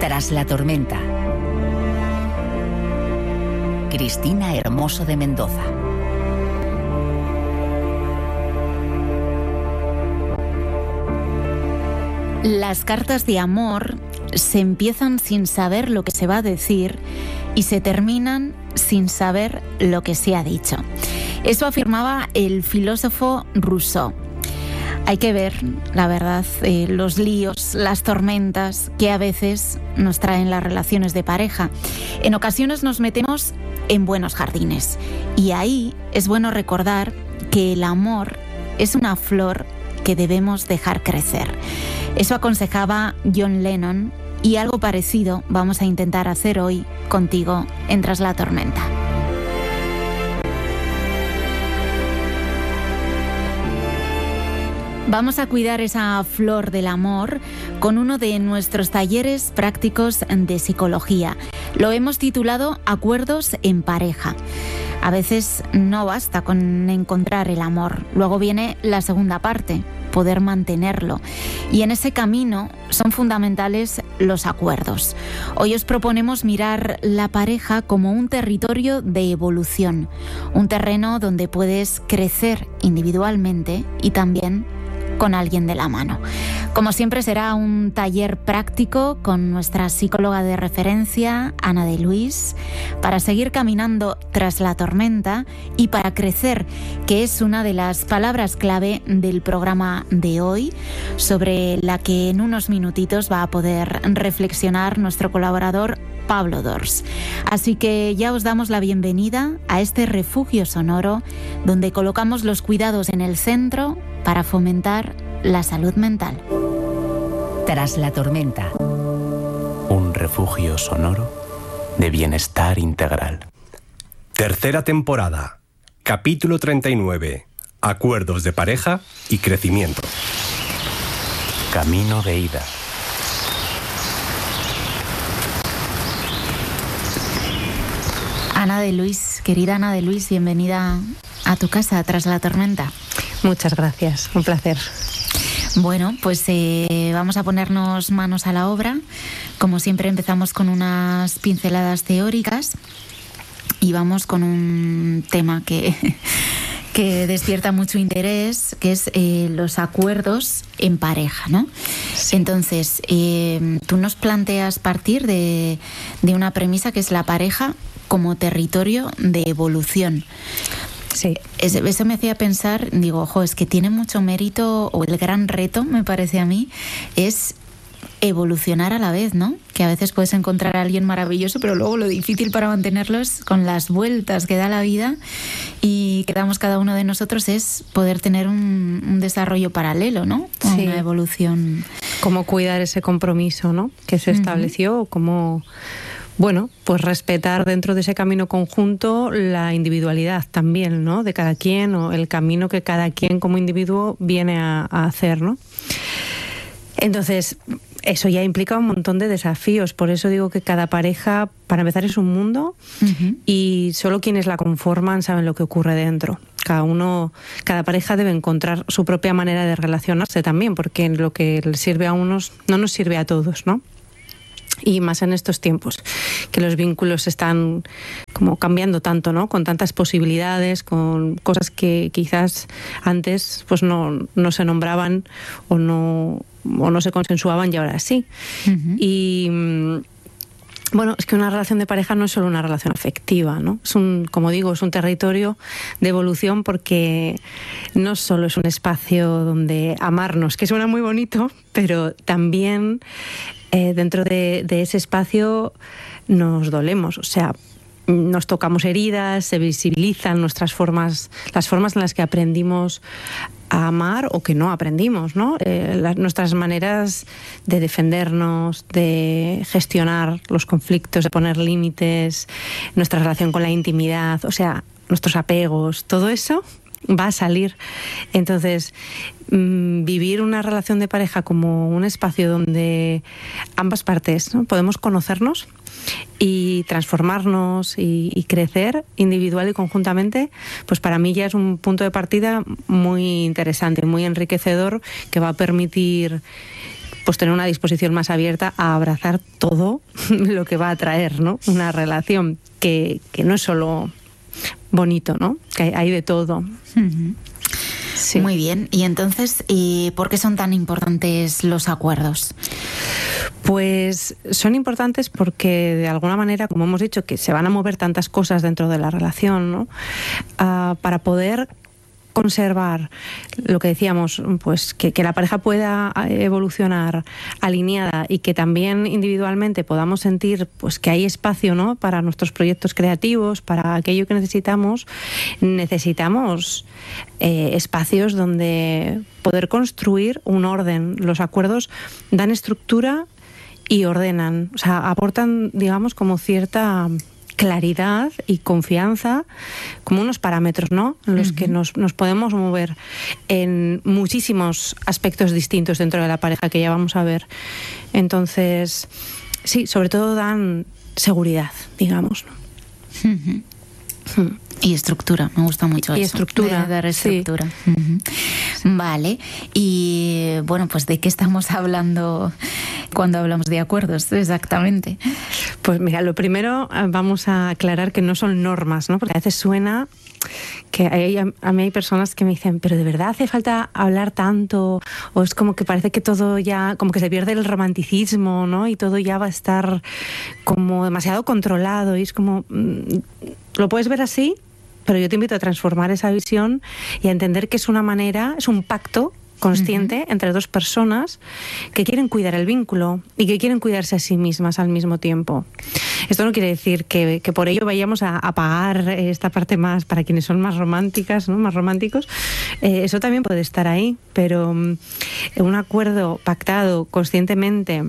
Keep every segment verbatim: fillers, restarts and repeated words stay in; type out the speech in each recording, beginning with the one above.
Tras la tormenta. Cristina Hermoso de Mendoza. Las cartas de amor se empiezan sin saber lo que se va a decir y se terminan sin saber lo que se ha dicho. Eso afirmaba el filósofo Rousseau. Hay que ver, la verdad, eh, los líos, las tormentas que a veces nos traen las relaciones de pareja. En ocasiones nos metemos en buenos jardines y ahí es bueno recordar que el amor es una flor que debemos dejar crecer. Eso aconsejaba John Lennon y algo parecido vamos a intentar hacer hoy contigo en Tras la Tormenta. Vamos a cuidar esa flor del amor con uno de nuestros talleres prácticos de psicología. Lo hemos titulado Acuerdos en pareja. A veces no basta con encontrar el amor. Luego viene la segunda parte, poder mantenerlo. Y en ese camino son fundamentales los acuerdos. Hoy os proponemos mirar la pareja como un territorio de evolución, un terreno donde puedes crecer individualmente y también con alguien de la mano. Como siempre será un taller práctico con nuestra psicóloga de referencia, Ana de Luis, para seguir caminando tras la tormenta y para crecer, que es una de las palabras clave del programa de hoy, sobre la que en unos minutitos va a poder reflexionar nuestro colaborador Pablo Dors. Así que ya os damos la bienvenida a este refugio sonoro donde colocamos los cuidados en el centro para fomentar la salud mental. Tras la tormenta. Un refugio sonoro de bienestar integral. Tercera temporada. Capítulo treinta y nueve. Acuerdos de pareja y crecimiento. Camino de ida. Ana de Luis, querida Ana de Luis, bienvenida a tu casa, Tras la Tormenta. Muchas gracias, un placer. Bueno, pues eh, vamos a ponernos manos a la obra. Como siempre empezamos con unas pinceladas teóricas y vamos con un tema que, que despierta mucho interés, que es eh, los acuerdos en pareja, ¿no? Sí. Entonces, eh, tú nos planteas partir de, de una premisa que es la pareja como territorio de evolución. Sí. Eso me hacía pensar, digo, ojo, es que tiene mucho mérito, o el gran reto, me parece a mí, es evolucionar a la vez, ¿no? Que a veces puedes encontrar a alguien maravilloso, pero luego lo difícil para mantenerlo es con las vueltas que da la vida y que damos cada uno de nosotros es poder tener un, un desarrollo paralelo, ¿no? Sí. Una evolución. Cómo cuidar ese compromiso, ¿no? Que se estableció, uh-huh. cómo... Bueno, pues respetar dentro de ese camino conjunto la individualidad también, ¿no? De cada quien, o el camino que cada quien como individuo viene a, a hacer, ¿no? Entonces, eso ya implica un montón de desafíos. Por eso digo que cada pareja, para empezar, es un mundo, uh-huh. y solo quienes la conforman saben lo que ocurre dentro. Cada uno, cada pareja debe encontrar su propia manera de relacionarse también, porque lo que les sirve a unos no nos sirve a todos, ¿no? Y más en estos tiempos, que los vínculos están como cambiando tanto, ¿no? Con tantas posibilidades, con cosas que quizás antes pues no, no se nombraban o no, o no se consensuaban y ahora sí. Uh-huh. Y bueno, es que una relación de pareja no es solo una relación afectiva, ¿no? Es un, como digo, es un territorio de evolución, porque no solo es un espacio donde amarnos, que suena muy bonito, pero también eh, dentro de, de ese espacio nos dolemos, o sea, nos tocamos heridas, se visibilizan nuestras formas, las formas en las que aprendimos a amar o que no aprendimos, ¿no? Eh, las, nuestras maneras de defendernos, de gestionar los conflictos, de poner límites, nuestra relación con la intimidad, o sea, nuestros apegos, todo eso va a salir. Entonces, mmm, vivir una relación de pareja como un espacio donde ambas partes, ¿no? podemos conocernos y transformarnos y, y crecer individual y conjuntamente, pues para mí ya es un punto de partida muy interesante, muy enriquecedor, que va a permitir pues tener una disposición más abierta a abrazar todo lo que va a traer, ¿no? Una relación que, que no es solo bonito, ¿no? Que hay, hay de todo. Uh-huh. Sí. Muy bien. Y entonces, ¿y por qué son tan importantes los acuerdos? Pues son importantes porque de alguna manera, como hemos dicho, que se van a mover tantas cosas dentro de la relación, ¿no? Uh, para poder conservar lo que decíamos, pues que, que la pareja pueda evolucionar alineada y que también individualmente podamos sentir pues que hay espacio, ¿no? Para nuestros proyectos creativos, para aquello que necesitamos, necesitamos eh, espacios donde poder construir un orden. Los acuerdos dan estructura y ordenan, o sea, aportan, digamos, como cierta claridad y confianza, como unos parámetros, ¿no? En los uh-huh. que nos, nos podemos mover en muchísimos aspectos distintos dentro de la pareja, que ya vamos a ver. Entonces, sí, sobre todo dan seguridad, digamos, ¿no? Uh-huh. Uh-huh. Y estructura, me gusta mucho y eso. Y estructura. De dar estructura. Sí. Uh-huh. Vale. Y bueno, pues ¿de qué estamos hablando cuando hablamos de acuerdos exactamente? Pues mira, lo primero vamos a aclarar que no son normas, ¿no? Porque a veces suena que hay, a mí hay personas que me dicen, pero ¿de verdad hace falta hablar tanto? O es como que parece que todo ya, como que se pierde el romanticismo, ¿no? Y todo ya va a estar como demasiado controlado. Y es como, lo puedes ver así, pero yo te invito a transformar esa visión y a entender que es una manera, es un pacto consciente uh-huh. entre dos personas que quieren cuidar el vínculo y que quieren cuidarse a sí mismas al mismo tiempo. Esto no quiere decir que, que por ello vayamos a apagar esta parte más para quienes son más románticas, ¿no? Más románticos. Eh, eso también puede estar ahí, pero um, un acuerdo pactado conscientemente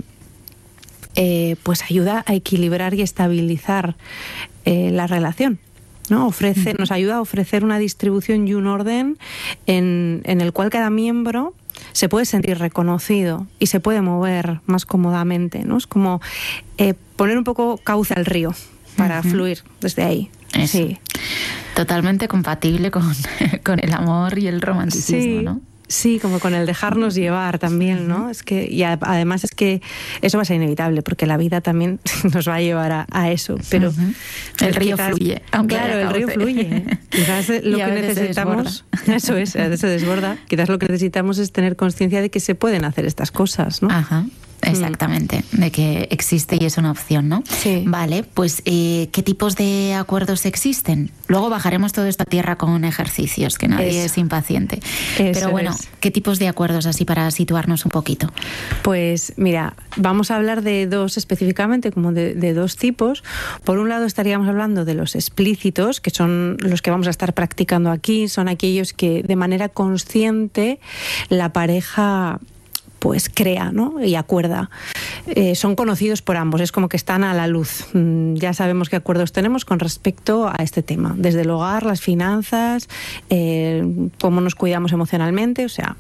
eh, pues ayuda a equilibrar y estabilizar eh, la relación, ¿no? Ofrece, nos ayuda a ofrecer una distribución y un orden en, en el cual cada miembro se puede sentir reconocido y se puede mover más cómodamente, ¿no? Es como eh, poner un poco cauce al río para uh-huh. fluir desde ahí. Eso. Sí. Totalmente compatible con, con el amor y el romanticismo, sí. ¿no? Sí, como con el dejarnos llevar también, ¿no? Es que, y además es que eso va a ser inevitable, porque la vida también nos va a llevar a, a eso. Pero uh-huh. el río quizás, fluye. Claro, el río fluye. Quizás lo que necesitamos, eso es, a veces se desborda. Quizás lo que necesitamos es tener conciencia de que se pueden hacer estas cosas, ¿no? Ajá. Exactamente, de que existe y es una opción, ¿no? Sí. Vale, pues eh, ¿qué tipos de acuerdos existen? Luego bajaremos todo esto a tierra con ejercicios, que nadie Eso. es impaciente. Eso Pero bueno, es. ¿qué tipos de acuerdos así para situarnos un poquito? Pues mira, vamos a hablar de dos específicamente, como de, de dos tipos. Por un lado estaríamos hablando de los explícitos, que son los que vamos a estar practicando aquí, son aquellos que de manera consciente la pareja pues crea, ¿no? Y acuerda. Eh, son conocidos por ambos, es como que están a la luz. Mm, ya sabemos qué acuerdos tenemos con respecto a este tema, desde el hogar, las finanzas, eh, cómo nos cuidamos emocionalmente, o sea...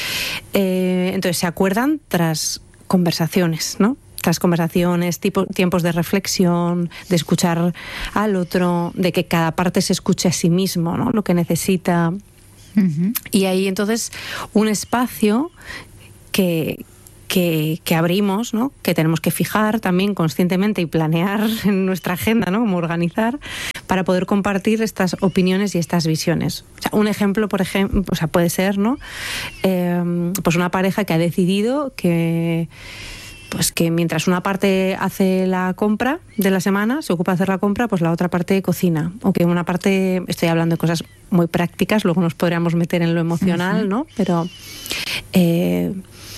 Eh, entonces se acuerdan tras conversaciones, ¿no? Tras conversaciones, tipo, tiempos de reflexión, de escuchar al otro, de que cada parte se escuche a sí mismo, ¿no? Lo que necesita. Uh-huh. Y ahí entonces un espacio que, que, que abrimos, ¿no? Que tenemos que fijar también conscientemente y planear en nuestra agenda, ¿no? Como organizar para poder compartir estas opiniones y estas visiones. O sea, un ejemplo, por ejemplo, o sea, puede ser, ¿no? Eh, pues una pareja que ha decidido que pues que mientras una parte hace la compra de la semana, se ocupa de hacer la compra, pues la otra parte cocina. O que una parte, estoy hablando de cosas muy prácticas, luego nos podríamos meter en lo emocional, ¿no? Pero... Eh,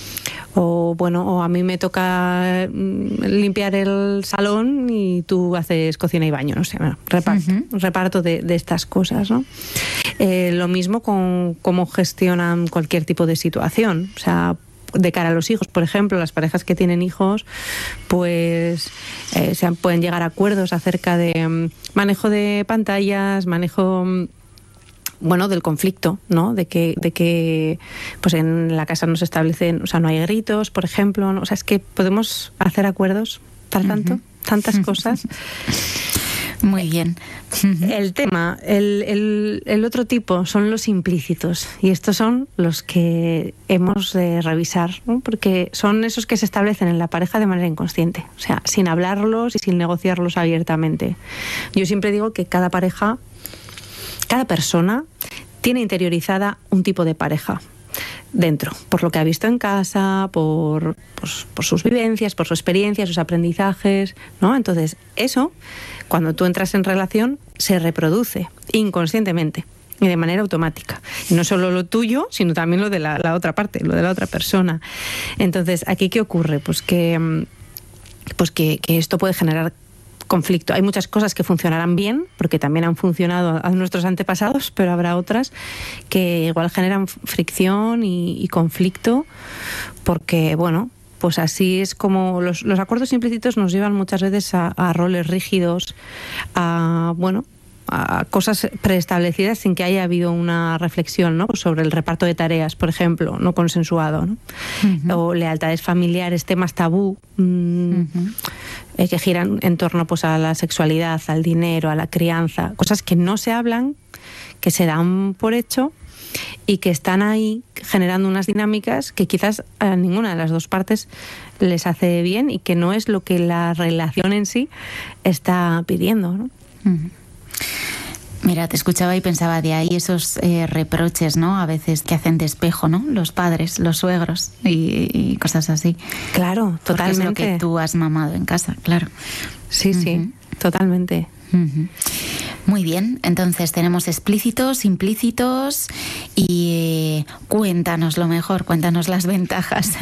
o bueno, o a mí me toca limpiar el salón y tú haces cocina y baño, no sé, bueno, reparto, uh-huh. reparto de, de estas cosas, ¿no? Eh, lo mismo con cómo gestionan cualquier tipo de situación, o sea, de cara a los hijos, por ejemplo, las parejas que tienen hijos, pues eh, se pueden llegar a acuerdos acerca de um, manejo de pantallas, manejo... bueno, del conflicto, ¿no? De que, de que pues en la casa no se establecen, o sea, no hay gritos, por ejemplo, ¿no? O sea, es que podemos hacer acuerdos para tanto, uh-huh. tantas cosas. Muy bien. El tema, el, el, el otro tipo son los implícitos, y estos son los que hemos de revisar, ¿no? Porque son esos que se establecen en la pareja de manera inconsciente, o sea, sin hablarlos y sin negociarlos abiertamente. Yo siempre digo que cada pareja, cada persona tiene interiorizada un tipo de pareja dentro, por lo que ha visto en casa, por, pues, por sus vivencias, por su experiencia, sus aprendizajes, ¿no? Entonces, eso, cuando tú entras en relación, se reproduce inconscientemente y de manera automática. Y no solo lo tuyo, sino también lo de la, la otra parte, lo de la otra persona. Entonces, ¿aquí qué ocurre? Pues que, pues que, que esto puede generar conflicto. Hay muchas cosas que funcionarán bien, porque también han funcionado a nuestros antepasados, pero habrá otras que igual generan fricción y, y conflicto, porque, bueno, pues así es como los, los acuerdos implícitos nos llevan muchas veces a, a roles rígidos, a, bueno, a cosas preestablecidas sin que haya habido una reflexión, ¿no? Sobre el reparto de tareas, por ejemplo, no consensuado, ¿no? Uh-huh. O lealtades familiares, temas tabú, mmm, uh-huh. eh, que giran en torno, pues, a la sexualidad, al dinero, a la crianza, cosas que no se hablan, que se dan por hecho y que están ahí generando unas dinámicas que quizás a ninguna de las dos partes les hace bien y que no es lo que la relación en sí está pidiendo, ¿no? Uh-huh. Mira, te escuchaba y pensaba de ahí esos eh, reproches, ¿no? A veces que hacen de espejo, ¿no? Los padres, los suegros y, y cosas así. Claro, totalmente. Porque es lo que tú has mamado en casa, claro. Sí, uh-huh. sí, totalmente. Uh-huh. Muy bien, entonces tenemos explícitos, implícitos y eh, cuéntanos lo mejor, cuéntanos las ventajas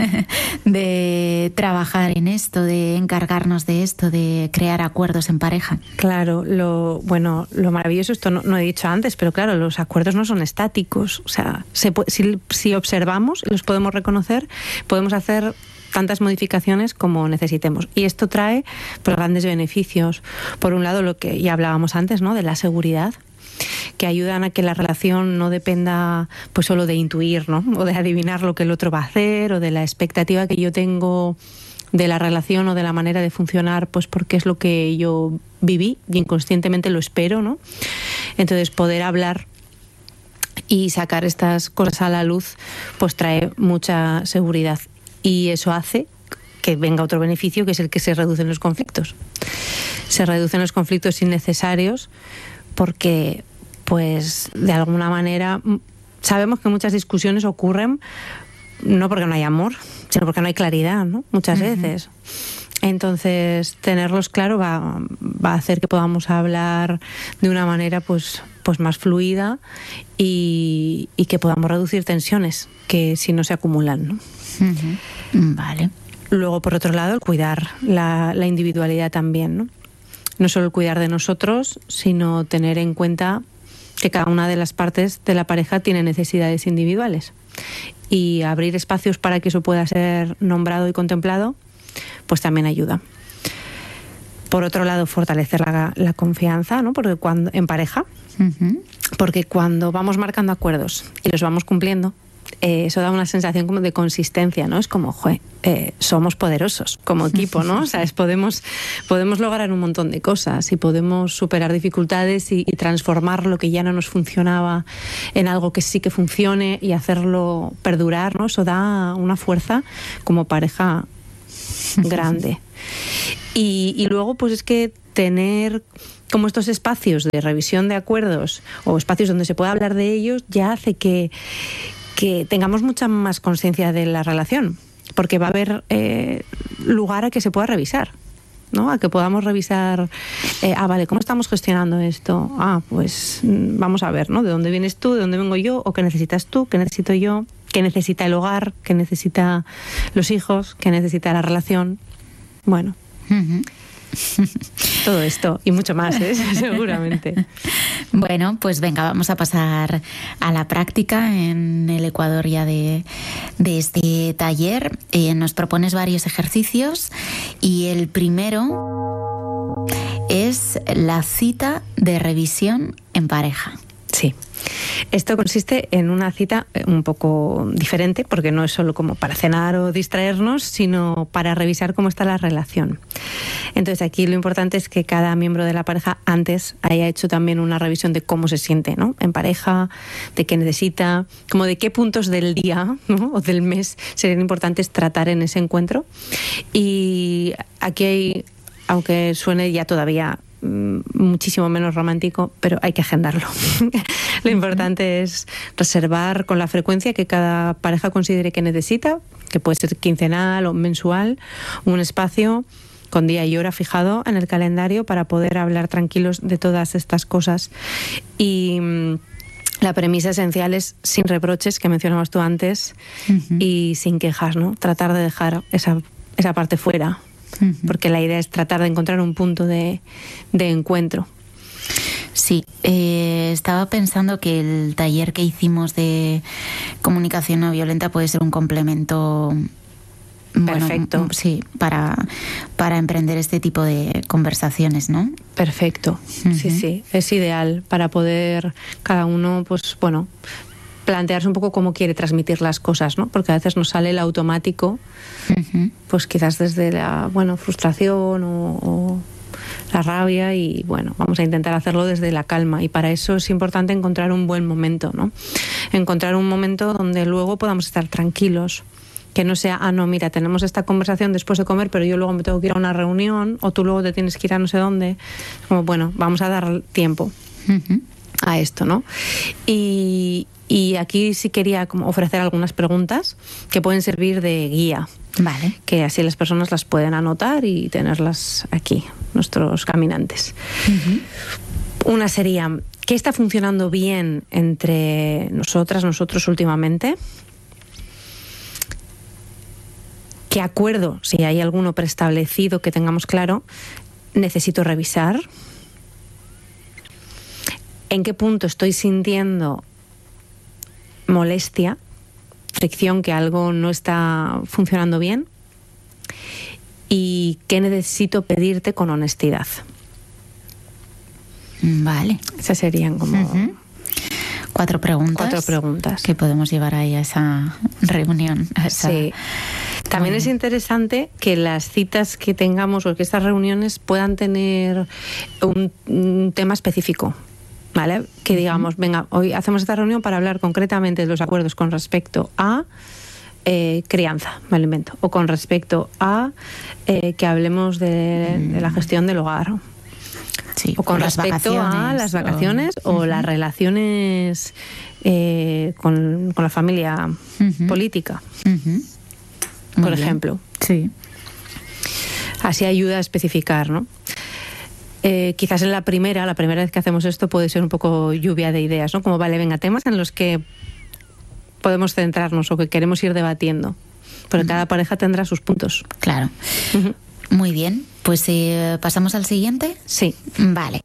de trabajar en esto, de encargarnos de esto, de crear acuerdos en pareja. Claro, lo bueno, lo maravilloso, esto no, no he dicho antes, pero claro, los acuerdos no son estáticos, o sea, se, si, si observamos, los podemos reconocer, podemos hacer tantas modificaciones como necesitemos. Y esto trae, pues, grandes beneficios. Por un lado, lo que ya hablábamos antes, ¿no? De la seguridad, que ayudan a que la relación no dependa, pues, solo de intuir, ¿no? O de adivinar lo que el otro va a hacer, o de la expectativa que yo tengo de la relación o de la manera de funcionar, pues porque es lo que yo viví y inconscientemente lo espero, ¿no? Entonces, poder hablar y sacar estas cosas a la luz, pues trae mucha seguridad. Y eso hace que venga otro beneficio, que es el que se reducen los conflictos. Se reducen los conflictos innecesarios porque, pues, de alguna manera, sabemos que muchas discusiones ocurren no porque no hay amor, sino porque no hay claridad, ¿no? Muchas uh-huh. veces. Entonces, tenerlos claro va, va a hacer que podamos hablar de una manera, pues, pues más fluida y, y que podamos reducir tensiones que si no se acumulan, ¿no? Uh-huh. Vale. Luego, por otro lado, el cuidar la, la individualidad también, ¿no? No solo el cuidar de nosotros, sino tener en cuenta que cada una de las partes de la pareja tiene necesidades individuales. Y abrir espacios para que eso pueda ser nombrado y contemplado, pues también ayuda. Por otro lado, fortalecer la, la confianza, ¿no? Porque cuando, en pareja, uh-huh. porque cuando vamos marcando acuerdos y los vamos cumpliendo, Eh, eso da una sensación como de consistencia, ¿no? Es como, jue, eh, somos poderosos como equipo, ¿no? O sea, es, podemos, podemos lograr un montón de cosas y podemos superar dificultades y, y transformar lo que ya no nos funcionaba en algo que sí que funcione y hacerlo perdurar, ¿no? Eso da una fuerza como pareja grande. Y, y luego, pues es que tener como estos espacios de revisión de acuerdos o espacios donde se pueda hablar de ellos ya hace que que tengamos mucha más conciencia de la relación, porque va a haber eh, lugar a que se pueda revisar, ¿no? A que podamos revisar, eh, ah, vale, ¿cómo estamos gestionando esto? Ah, pues vamos a ver, ¿no? ¿De dónde vienes tú? ¿De dónde vengo yo? ¿O qué necesitas tú? ¿Qué necesito yo? ¿Qué necesita el hogar? ¿Qué necesita los hijos? ¿Qué necesita la relación? Bueno, uh-huh. todo esto y mucho más, ¿eh? Seguramente. Bueno, pues venga, vamos a pasar a la práctica en el Ecuador ya de, de este taller. Eh, nos propones varios ejercicios y el primero es la cita de revisión en pareja. Sí. Esto consiste en una cita un poco diferente, porque no es solo como para cenar o distraernos, sino para revisar cómo está la relación. Entonces aquí lo importante es que cada miembro de la pareja antes haya hecho también una revisión de cómo se siente, ¿no? En pareja, de qué necesita, como de qué puntos del día, ¿no? O del mes serían importantes tratar en ese encuentro. Y aquí hay, aunque suene ya todavía muchísimo menos romántico, pero hay que agendarlo. Lo importante es reservar con la frecuencia que cada pareja considere que necesita, que puede ser quincenal o mensual, un espacio con día y hora fijado en el calendario para poder hablar tranquilos de todas estas cosas. Y la premisa esencial es sin reproches, que mencionabas tú antes, uh-huh. y sin quejas, ¿no? Tratar de dejar esa, esa parte fuera. Porque la idea es tratar de encontrar un punto de, de encuentro. Sí, eh, estaba pensando que el taller que hicimos de comunicación no violenta puede ser un complemento perfecto. Bueno, sí, para, para emprender este tipo de conversaciones, ¿no? Perfecto, uh-huh. sí, sí, es ideal para poder cada uno, pues bueno, plantearse un poco cómo quiere transmitir las cosas, ¿no? Porque a veces nos sale el automático, uh-huh. pues quizás desde la, bueno, frustración o, o la rabia, y bueno, vamos a intentar hacerlo desde la calma, y para eso es importante encontrar un buen momento, ¿no? Encontrar un momento donde luego podamos estar tranquilos, que no sea, ah, no, mira, tenemos esta conversación después de comer, pero yo luego me tengo que ir a una reunión, o tú luego te tienes que ir a no sé dónde. Como, bueno, vamos a dar tiempo uh-huh. a esto, ¿no? Y Y aquí sí quería como ofrecer algunas preguntas que pueden servir de guía. Vale. Que así las personas las pueden anotar y tenerlas aquí, nuestros caminantes. Uh-huh. Una sería, ¿qué está funcionando bien entre nosotras, nosotros últimamente? ¿Qué acuerdo, si hay alguno preestablecido que tengamos claro, necesito revisar? ¿En qué punto estoy sintiendo molestia, fricción, que algo no está funcionando bien? ¿Y qué necesito pedirte con honestidad? Vale. Esas serían como uh-huh. cuatro preguntas. Cuatro preguntas que podemos llevar ahí a esa reunión. A esa... Sí. También es interesante que las citas que tengamos o que estas reuniones puedan tener un, un tema específico. ¿Vale? Que digamos, venga, hoy hacemos esta reunión para hablar concretamente de los acuerdos con respecto a eh, crianza, me lo invento, o con respecto a eh, que hablemos de, de la gestión del hogar, sí, o con respecto a las vacaciones o, o uh-huh. las relaciones eh, con, con la familia uh-huh. política, uh-huh. por bien. ejemplo. Sí. Así ayuda a especificar, ¿no? Eh, quizás en la primera, la primera vez que hacemos esto puede ser un poco lluvia de ideas, ¿no? Como, vale, venga, temas en los que podemos centrarnos o que queremos ir debatiendo. Pero uh-huh. cada pareja tendrá sus puntos. Claro. Uh-huh. Muy bien. Pues eh, ¿pasamos al siguiente? Sí. Vale.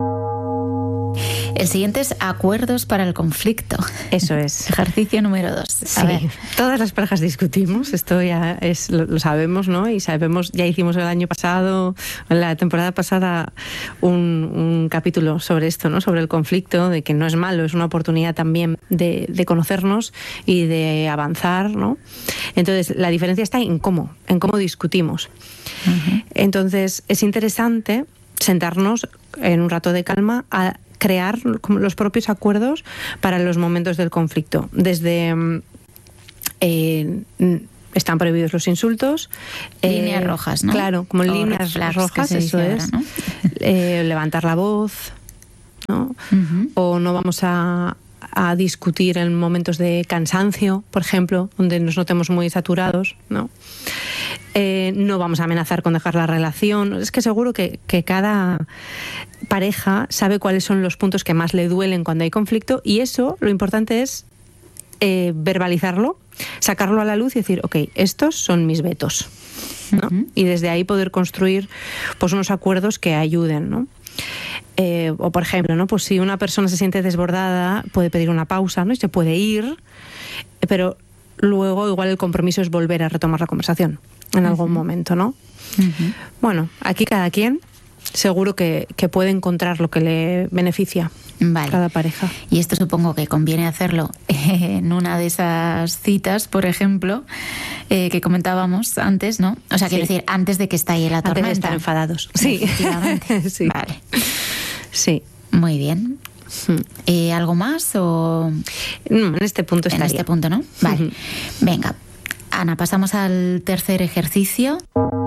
El siguiente es acuerdos para el conflicto. Eso es. Ejercicio número dos. Sí. A ver. Todas las parejas discutimos, esto ya es, lo, lo sabemos, ¿no? Y sabemos, ya hicimos el año pasado, la temporada pasada, un, un capítulo sobre esto, ¿no? Sobre el conflicto, de que no es malo, es una oportunidad también de, de conocernos y de avanzar, ¿no? Entonces, la diferencia está en cómo, en cómo discutimos. Uh-huh. Entonces, es interesante sentarnos en un rato de calma a crear los propios acuerdos para los momentos del conflicto. Desde eh, están prohibidos los insultos, líneas eh, rojas, ¿no? Claro, como o líneas rojas, eso es. Ahora, ¿no? eh, levantar la voz, ¿no? Uh-huh. O no vamos a, a discutir en momentos de cansancio, por ejemplo, donde nos notemos muy saturados, ¿no? Eh, no vamos a amenazar con dejar la relación. Es que seguro que, que cada pareja sabe cuáles son los puntos que más le duelen cuando hay conflicto, y eso, lo importante es eh, verbalizarlo, sacarlo a la luz y decir, ok, estos son mis vetos, ¿no? Uh-huh. Y desde ahí poder construir pues unos acuerdos que ayuden, ¿no? Eh, o por ejemplo, ¿no? Pues si una persona se siente desbordada, puede pedir una pausa, ¿no? Y se puede ir, pero luego igual el compromiso es volver a retomar la conversación en algún uh-huh. momento, ¿no? Uh-huh. Bueno, aquí cada quien seguro que, que puede encontrar lo que le beneficia vale. cada pareja. Y esto supongo que conviene hacerlo en una de esas citas, por ejemplo, eh, que comentábamos antes, ¿no? O sea, sí. quiero decir, antes de que estalle la tormenta. Antes de estar enfadados. Sí. Efectivamente. sí. Vale. Sí. Muy bien. Hmm. Eh, ¿Algo más o...? No, en este punto estaría. En este punto, ¿no? Vale. Uh-huh. Venga, Ana, pasamos al tercer ejercicio.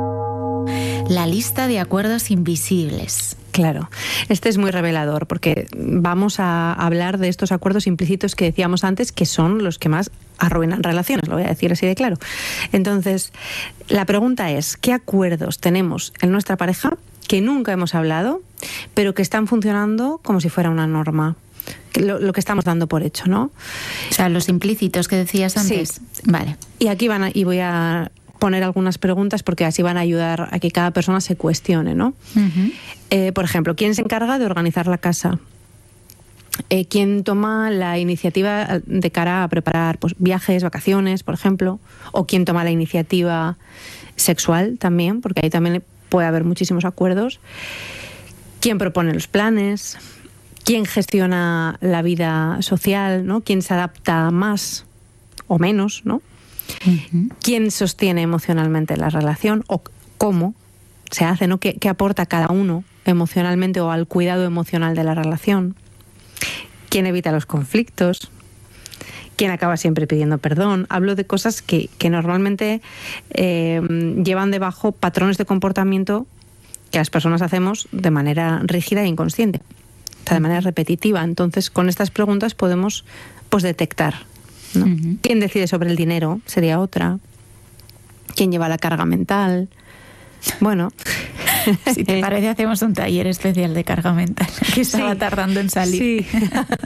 La lista de acuerdos invisibles. Claro, este es muy revelador porque vamos a hablar de estos acuerdos implícitos que decíamos antes, que son los que más arruinan relaciones, lo voy a decir así de claro. Entonces, la pregunta es, ¿qué acuerdos tenemos en nuestra pareja que nunca hemos hablado, pero que están funcionando como si fuera una norma? Lo, lo que estamos dando por hecho, ¿no? O sea, los implícitos que decías antes. Sí. Vale. Y aquí van a, y voy a poner algunas preguntas porque así van a ayudar a que cada persona se cuestione, ¿no? Uh-huh. Eh, por ejemplo, ¿quién se encarga de organizar la casa? Eh, ¿Quién toma la iniciativa de cara a preparar pues, viajes, vacaciones, por ejemplo? ¿O quién toma la iniciativa sexual también? Porque ahí también puede haber muchísimos acuerdos. ¿Quién propone los planes? ¿Quién gestiona la vida social, ¿no? ¿Quién se adapta más o menos, ¿no? Uh-huh. ¿Quién sostiene emocionalmente la relación o cómo se hace, ¿no? ¿Qué, qué aporta cada uno emocionalmente o al cuidado emocional de la relación? ¿Quién evita los conflictos? ¿Quién acaba siempre pidiendo perdón? Hablo de cosas que, que normalmente eh, llevan debajo patrones de comportamiento que las personas hacemos de manera rígida e inconsciente, o sea, de manera repetitiva. Entonces, con estas preguntas podemos pues, detectar, ¿no? Uh-huh. ¿Quién decide sobre el dinero? Sería otra. ¿Quién lleva la carga mental? Bueno. Si te parece, hacemos un taller especial de carga mental, que estaba sí, tardando en salir. Sí.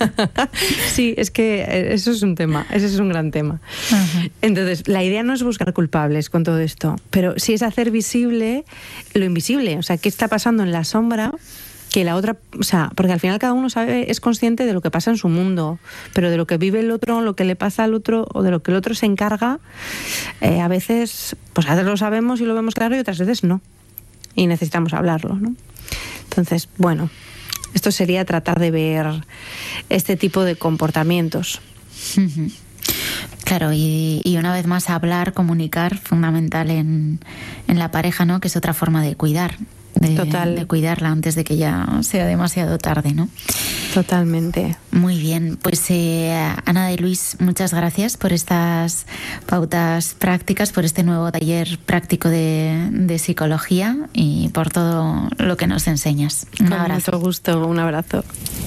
Sí, es que eso es un tema, ese es un gran tema. Uh-huh. Entonces, la idea no es buscar culpables con todo esto, pero sí es hacer visible lo invisible. O sea, ¿qué está pasando en la sombra? Que la otra, o sea, porque al final cada uno sabe, es consciente de lo que pasa en su mundo, pero de lo que vive el otro, lo que le pasa al otro o de lo que el otro se encarga, eh, a veces, pues a veces lo sabemos y lo vemos claro y otras veces no. Y necesitamos hablarlo, ¿no? Entonces, bueno, esto sería tratar de ver este tipo de comportamientos. Uh-huh. Claro, y, y una vez más hablar, comunicar, fundamental en, en la pareja, ¿no? Que es otra forma de cuidar. De, Total. de cuidarla antes de que ya sea demasiado tarde, ¿no? Totalmente. Muy bien, pues eh, Ana de Luis, muchas gracias por estas pautas prácticas, por este nuevo taller práctico de, de psicología y por todo lo que nos enseñas. Un Con abrazo. mucho gusto, un abrazo.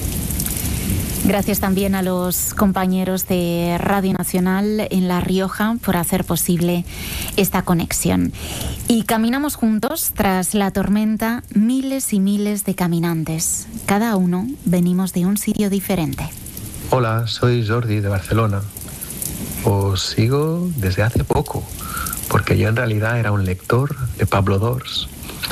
Gracias también a los compañeros de Radio Nacional en La Rioja por hacer posible esta conexión. Y caminamos juntos tras la tormenta miles y miles de caminantes. Cada uno venimos de un sitio diferente. Hola, soy Jordi de Barcelona. Os sigo desde hace poco, porque yo en realidad era un lector de Pablo Dors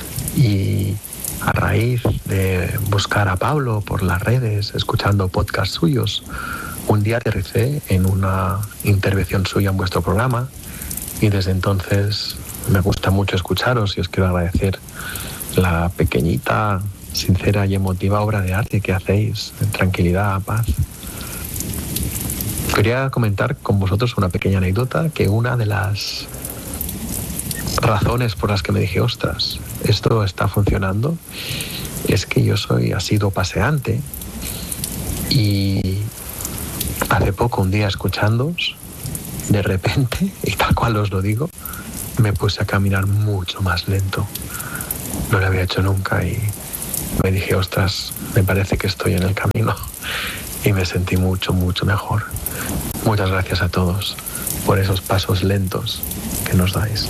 y a raíz de buscar a Pablo por las redes, escuchando podcasts suyos, un día aterricé en una intervención suya en vuestro programa y desde entonces me gusta mucho escucharos y os quiero agradecer la pequeñita, sincera y emotiva obra de arte que hacéis en tranquilidad, paz. Quería comentar con vosotros una pequeña anécdota, que una de las razones por las que me dije, ostras, esto está funcionando, es que yo soy asiduo paseante y hace poco, un día escuchándoos, de repente, y tal cual os lo digo, me puse a caminar mucho más lento. No lo había hecho nunca y me dije, ostras, me parece que estoy en el camino, y me sentí mucho, mucho mejor. Muchas gracias a todos por esos pasos lentos que nos dais.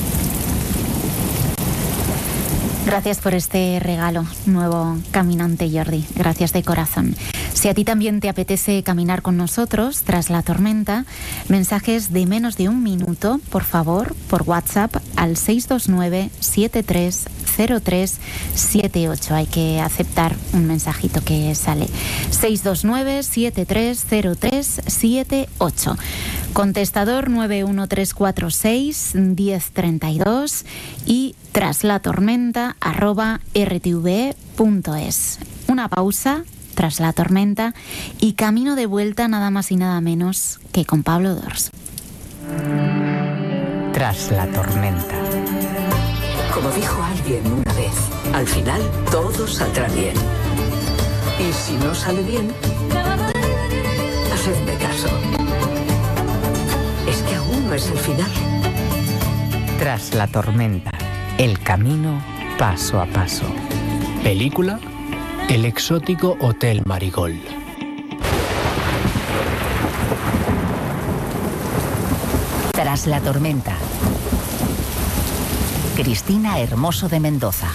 Gracias por este regalo, nuevo caminante Jordi. Gracias de corazón. Si a ti también te apetece caminar con nosotros tras la tormenta, mensajes de menos de un minuto, por favor, por WhatsApp al seis dos nueve, siete tres cero tres siete ocho. Hay que aceptar un mensajito que sale. seis dos nueve, siete tres cero tres siete ocho. Contestador nueve uno tres cuatro seis uno cero tres dos y traslatormenta arroba r t v e punto es. Una pausa, Tras la tormenta, y camino de vuelta nada más y nada menos que con Pablo Dors. Tras la tormenta. Como dijo alguien una vez, al final todo saldrá bien. Y si no sale bien, hacedme caso. Es que aún no es el final. Tras la tormenta, el camino paso a paso. Película: El exótico Hotel Marigold. Tras la tormenta. Cristina Hermoso de Mendoza.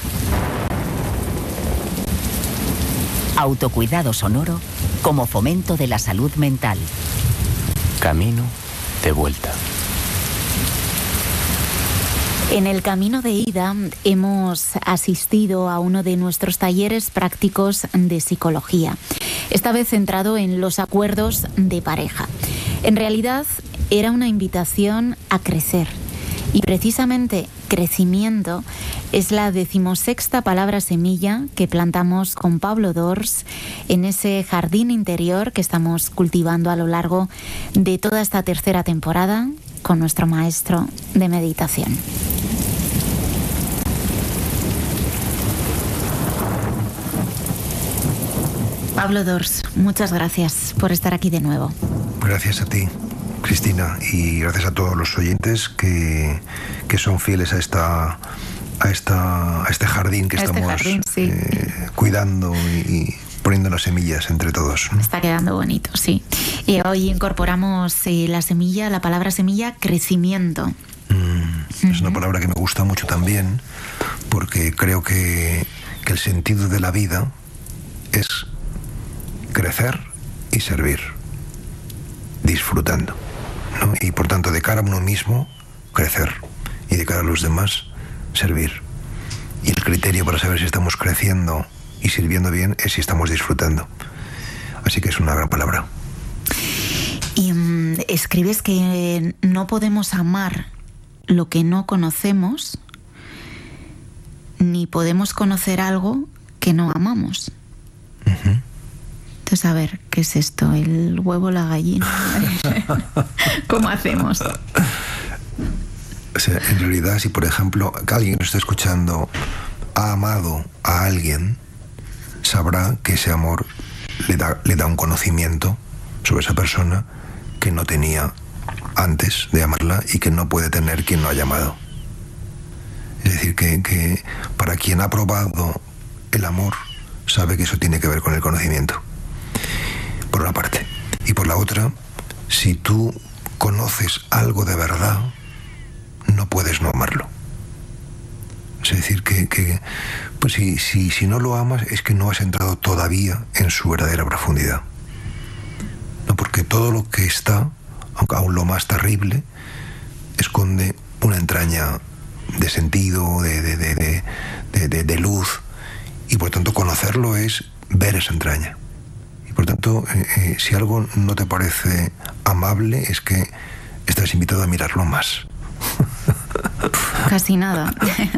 Autocuidado sonoro como fomento de la salud mental. Camino de vuelta. En el camino de ida hemos asistido a uno de nuestros talleres prácticos de psicología, esta vez centrado en los acuerdos de pareja. En realidad era una invitación a crecer, y precisamente crecimiento es la decimosexta palabra semilla que plantamos con Pablo Dors en ese jardín interior que estamos cultivando a lo largo de toda esta tercera temporada con nuestro maestro de meditación. Pablo Dors, muchas gracias por estar aquí de nuevo. Gracias a ti, Cristina, y gracias a todos los oyentes que, que son fieles a esta a esta a este jardín que este estamos jardín, sí. eh, cuidando y, y poniendo las semillas entre todos. Está quedando bonito, sí. Y hoy incorporamos eh, la semilla, la palabra semilla, crecimiento. Mm, uh-huh. Es una palabra que me gusta mucho también, porque creo que, que el sentido de la vida es crecer y servir, disfrutando, ¿no? Y por tanto, de cara a uno mismo, crecer, y de cara a los demás, servir. Y el criterio para saber si estamos creciendo y sirviendo bien es si estamos disfrutando. Así que es una gran palabra. Y um, escribes que no podemos amar lo que no conocemos, ni podemos conocer algo que no amamos. Uh-huh. Entonces, a ver, ¿qué es esto? ¿El huevo, la gallina? ¿Cómo hacemos? O sea, en realidad, si por ejemplo alguien que nos está escuchando ha amado a alguien, sabrá que ese amor le da, le da un conocimiento sobre esa persona que no tenía antes de amarla y que no puede tener quien no haya amado. Es decir, que, que para quien ha probado el amor, sabe que eso tiene que ver con el conocimiento. Por una parte. Y por la otra, si tú conoces algo de verdad, no puedes no amarlo. Es decir, que, que pues si, si, si no lo amas, es que no has entrado todavía en su verdadera profundidad. No, porque todo lo que está, aunque aún lo más terrible, esconde una entraña de sentido, de, de, de, de, de, de, de luz, y por tanto conocerlo es ver esa entraña. Y por tanto, eh, eh, si algo no te parece amable, es que estás invitado a mirarlo más. Casi nada.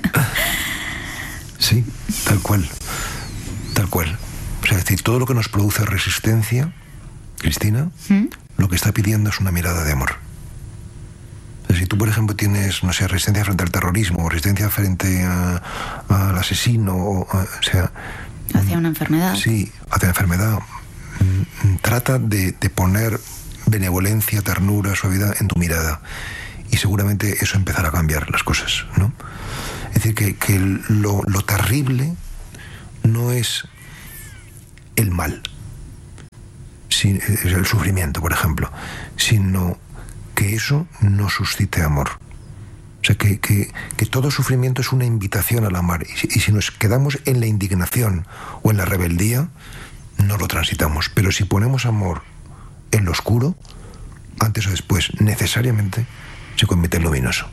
Sí, tal cual, tal cual. O sea, es decir, todo lo que nos produce resistencia, Cristina, ¿Mm? Lo que está pidiendo es una mirada de amor. O sea, si tú, por ejemplo, tienes, no sé, resistencia frente al terrorismo, o resistencia frente a, al asesino, o, a, o sea... Hacia una enfermedad. Sí, hacia la enfermedad. Trata de, de poner benevolencia, ternura, suavidad en tu mirada. Y seguramente eso empezará a cambiar las cosas, ¿no? Es decir, que, que lo, lo terrible no es el mal, sin, el sufrimiento, por ejemplo, sino que eso no suscite amor. O sea, que, que, que todo sufrimiento es una invitación al amar. Y si, y si nos quedamos en la indignación o en la rebeldía, no lo transitamos. Pero si ponemos amor en lo oscuro, antes o después, necesariamente, se convierte en luminoso.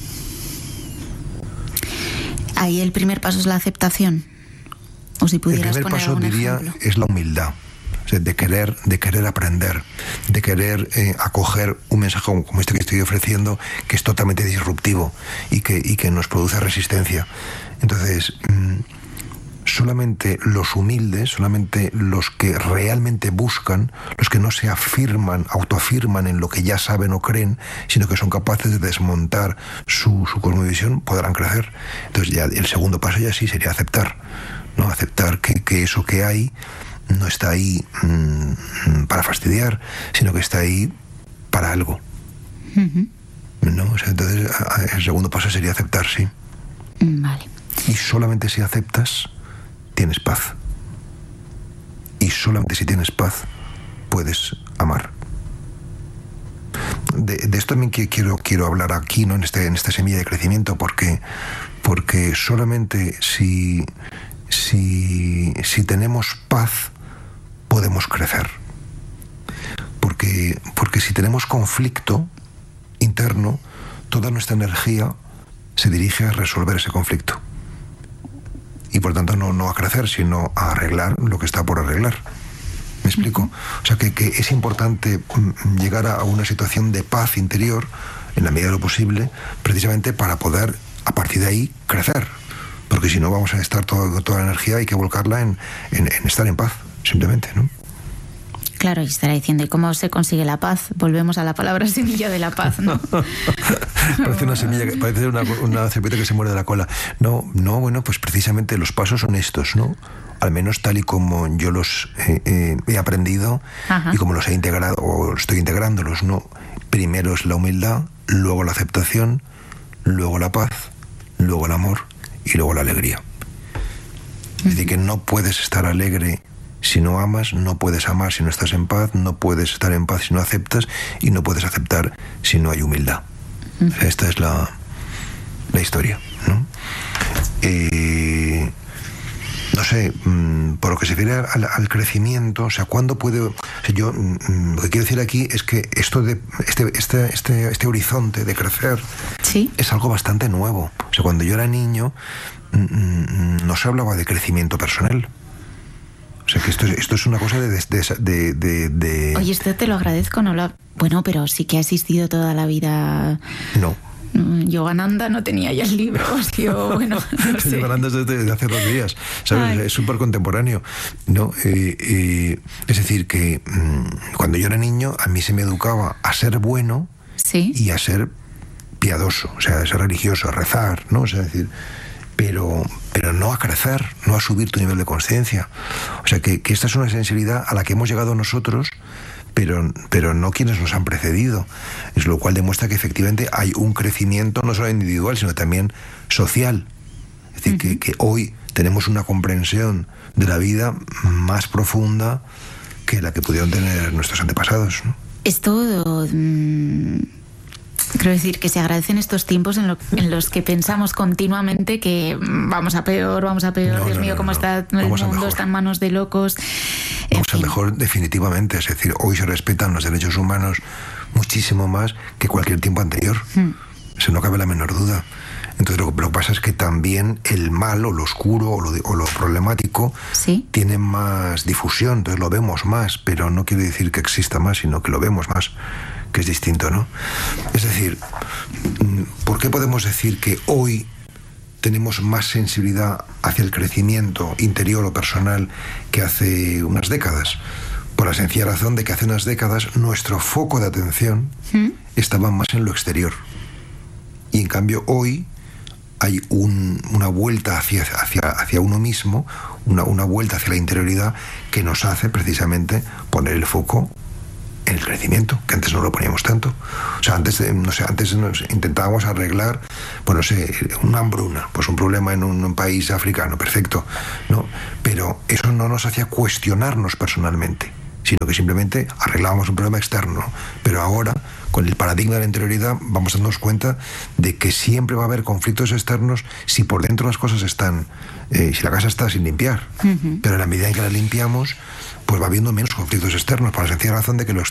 Ahí el primer paso es la aceptación. O si pudieras poner poner algún ejemplo. El primer paso, diría, es la humildad. Es sea, de querer, de querer aprender, de querer eh, acoger un mensaje como, como este que estoy ofreciendo, que es totalmente disruptivo y que, y que nos produce resistencia. Entonces, mmm, solamente los humildes, solamente los que realmente buscan, los que no se afirman, autoafirman en lo que ya saben o creen, sino que son capaces de desmontar su, su cosmovisión, podrán crecer. Entonces ya el segundo paso ya sí sería aceptar, ¿no? Aceptar que, que eso que hay no está ahí mmm, para fastidiar, sino que está ahí para algo. Uh-huh. ¿No? O sea, entonces el segundo paso sería aceptar, sí. Vale. Y solamente si aceptas, tienes paz. Y solamente si tienes paz, puedes amar. De, de esto también que quiero, quiero hablar aquí, ¿no? En, este, en esta semilla de crecimiento, porque, porque solamente si, si, si tenemos paz, podemos crecer. Porque, porque si tenemos conflicto interno, toda nuestra energía se dirige a resolver ese conflicto. Y por tanto no, no a crecer, sino a arreglar lo que está por arreglar. ¿Me explico? O sea que, que es importante llegar a una situación de paz interior, en la medida de lo posible, precisamente para poder, a partir de ahí, crecer. Porque si no vamos a estar todo, toda la energía, hay que volcarla en, en, en estar en paz, simplemente, ¿no? Claro, y estará diciendo, ¿y cómo se consigue la paz? Volvemos a la palabra semilla de la paz, ¿no? Parece una semilla, parece una, una cepita que se muerde la cola. No, no, bueno, pues precisamente los pasos son estos, ¿no? Al menos tal y como yo los eh, eh, he aprendido. Ajá. Y como los he integrado, o estoy integrándolos, ¿no? Primero es la humildad, luego la aceptación, luego la paz, luego el amor y luego la alegría. Uh-huh. Es decir, que no puedes estar alegre si no amas, no puedes amar si no estás en paz, no puedes estar en paz si no aceptas y no puedes aceptar si no hay humildad. Uh-huh. O sea, esta es la, la historia, ¿no? Eh, no sé, mmm, por lo que se refiere al, al crecimiento, o sea, ¿cuándo puede...? O sea, yo mmm, lo que quiero decir aquí es que esto de este, este, este, este horizonte de crecer, ¿sí?, es algo bastante nuevo. O sea, cuando yo era niño mmm, no se hablaba de crecimiento personal. O sea, que esto, esto es una cosa de, de, de, de, de... Oye, esto te lo agradezco, ¿no? Lo... Bueno, pero sí que ha existido toda la vida... No. Yogananda no tenía ya el libro, yo, bueno, no sé. Yogananda es de, de hace dos días, ¿sabes? Ay. Es súper contemporáneo, ¿no? Eh, eh, es decir, que mmm, cuando yo era niño, a mí se me educaba a ser bueno, ¿sí?, y a ser piadoso, o sea, a ser religioso, a rezar, ¿no? O sea, es decir... Pero, pero no a crecer, no a subir tu nivel de conciencia. O sea, que, que esta es una sensibilidad a la que hemos llegado nosotros, pero, pero no quienes nos han precedido. Es lo cual demuestra que efectivamente hay un crecimiento no solo individual, sino también social. Es decir, uh-huh. que, que hoy tenemos una comprensión de la vida más profunda que la que pudieron tener nuestros antepasados, ¿no? Esto... Mmm... Quiero decir que se agradecen estos tiempos en, lo, en los que pensamos continuamente que vamos a peor, vamos a peor, no, Dios no, mío, no, cómo no. está el vamos mundo, está en manos de locos. Vamos en a fin. Mejor definitivamente, es decir, hoy se respetan los derechos humanos muchísimo más que cualquier tiempo anterior. Hmm. Eso no cabe la menor duda. Entonces lo, lo que pasa es que también el mal o lo oscuro o lo, o lo problemático, ¿sí?, tiene más difusión, entonces lo vemos más, pero no quiere decir que exista más, sino que lo vemos más, que es distinto, ¿no? Es decir, ¿por qué podemos decir que hoy tenemos más sensibilidad hacia el crecimiento interior o personal que hace unas décadas? Por la sencilla razón de que hace unas décadas nuestro foco de atención ¿Mm? estaba más en lo exterior. Y en cambio hoy hay un, una vuelta hacia, hacia, hacia uno mismo, una, una vuelta hacia la interioridad que nos hace precisamente poner el foco en el crecimiento, que antes no lo poníamos tanto. O sea, antes, no sé, antes nos intentábamos arreglar, pues no sé, una hambruna, pues un problema en un, un país africano, perfecto, ¿no? Pero eso no nos hacía cuestionarnos personalmente, sino que simplemente arreglábamos un problema externo. Pero ahora, con el paradigma de la interioridad, vamos a darnos cuenta de que siempre va a haber conflictos externos si por dentro las cosas están, eh, si la casa está sin limpiar. Uh-huh. Pero en la medida en que la limpiamos, pues va habiendo menos conflictos externos, por la sencilla razón de que lo